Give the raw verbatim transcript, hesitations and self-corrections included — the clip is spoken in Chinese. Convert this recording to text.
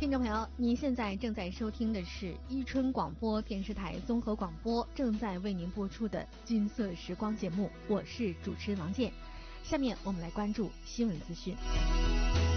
听众朋友，您现在正在收听的是伊春广播电视台综合广播正在为您播出的金色时光节目，我是主持人王健。下面我们来关注新闻资讯。